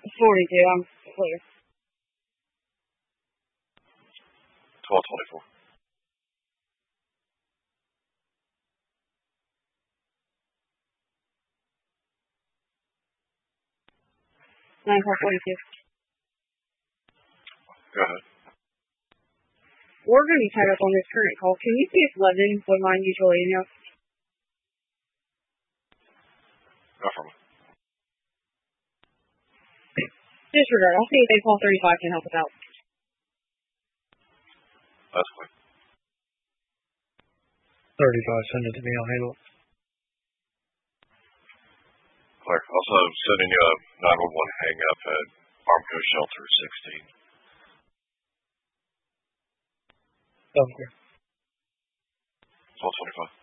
42, I'm clear. 1224. 9442. Go ahead. We're going to be tied up on this current call. Can you see if Levin would mind usually enough? Affirmative. Disregard. I'll see if they call 35 can help us out. That's clear. 35, send it to me, I'll handle it. Clear. Also sending you a 911 hang up at Armco Shelter 16. Okay. 1225.